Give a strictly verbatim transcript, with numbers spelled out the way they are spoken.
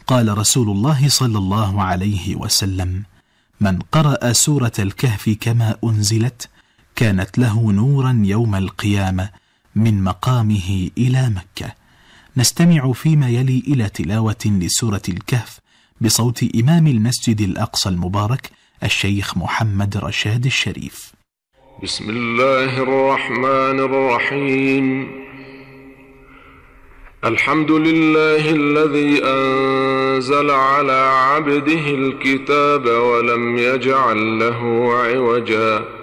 قال رسول الله صلى الله عليه وسلم: من قرأ سورة الكهف كما أنزلت كانت له نورا يوم القيامة من مقامه إلى مكة. نستمع فيما يلي إلى تلاوة لسورة الكهف بصوت إمام المسجد الأقصى المبارك الشيخ محمد رشاد الشريف. بسم الله الرحمن الرحيم. الحمد لله الذي أنزل على عبده الكتاب ولم يجعل له عوجا